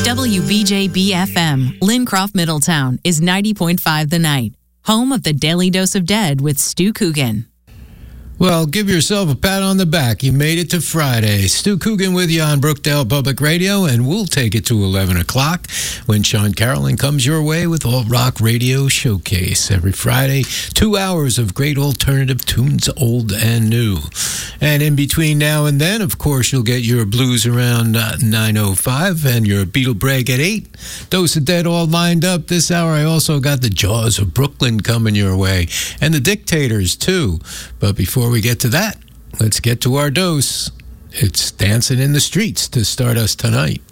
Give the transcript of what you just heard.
WBJB-FM, Lincroft, Middletown, is 90.5 The Night, home of the Daily Dose of Dead with Stu Coogan. Well, give yourself a pat on the back. You made it to Friday. Stu Coogan with you on Brookdale Public Radio, and we'll take it to 11 o'clock when Sean Carolyn comes your way with Alt Rock Radio Showcase. Every Friday, 2 hours of great alternative tunes, old and new. And in between now and then, of course, you'll get your blues around 9:05 and your Beatle break at 8. Dose of Dead all lined up. This hour, I also got the Jaws of Brooklyn coming your way, and the Dictators, too. But before we get to that, let's get to our dose. It's Dancing in the Streets to start us tonight.